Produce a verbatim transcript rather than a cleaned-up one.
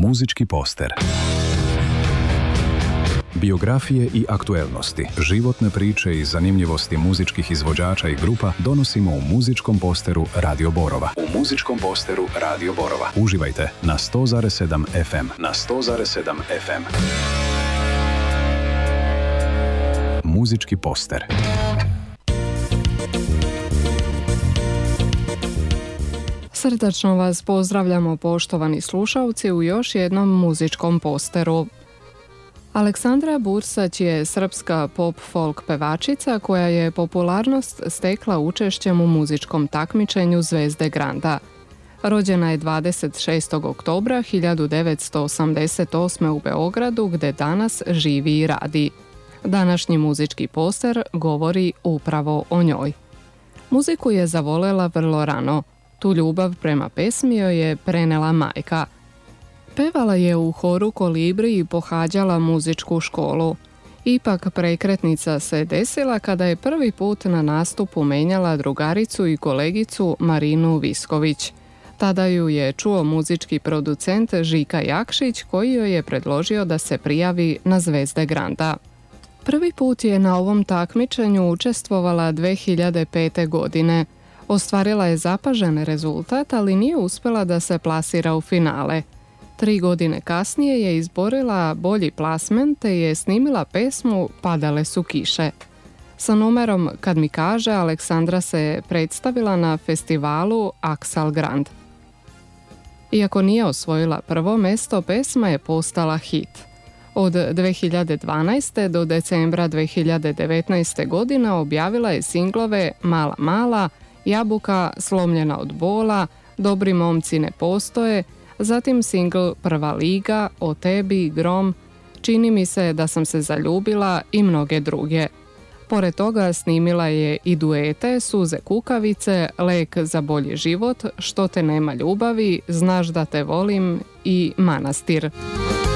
Muzički poster. Biografije i aktuelnosti, životne priče i zanimljivosti muzičkih izvođača i grupa donosimo u muzičkom posteru Radio Borova. U muzičkom posteru Radio Borova. Uživajte na sto zarez sedam ef em. Na sto zarez sedam ef em. Muzički poster. Srdačno vas pozdravljamo, poštovani slušalci, u još jednom muzičkom posteru. Aleksandra Bursać je srpska pop-folk pevačica koja je popularnost stekla učešćem u muzičkom takmičenju Zvezde Granda. Rođena je dvadeset šestog oktobra hiljadu devetsto osamdeset osme. u Beogradu, gde danas živi i radi. Današnji muzički poster govori upravo o njoj. Muziku je zavolela vrlo rano. Tu ljubav prema pesmi joj je prenela majka. Pevala je u horu Kolibri i pohađala muzičku školu. Ipak prekretnica se desila kada je prvi put na nastupu menjala drugaricu i kolegicu Marinu Visković. Tada ju je čuo muzički producent Žika Jakšić, koji joj je predložio da se prijavi na Zvezde Granda. Prvi put je na ovom takmičenju učestvovala dve hiljade pete. godine. Ostvarila je zapažen rezultat, ali nije uspjela da se plasira u finale. Tri godine kasnije je izborila bolji plasmen te je snimila pesmu Padale su kiše. Sa numerom Kad mi kaže, Aleksandra se predstavila na festivalu Aksal Grand. Iako nije osvojila prvo mesto, pesma je postala hit. Od dve hiljade dvanaeste. do decembra dve hiljade devetnaeste. godine objavila je singlove Mala mala, Jabuka, Slomljena od bola, Dobri momci ne postoje, zatim singl Prva liga, O tebi, Grom, Čini mi se da sam se zaljubila i mnoge druge. Pored toga snimila je i duete Suze kukavice, Lek za bolji život, Što te nema ljubavi, Znaš da te volim i Manastir.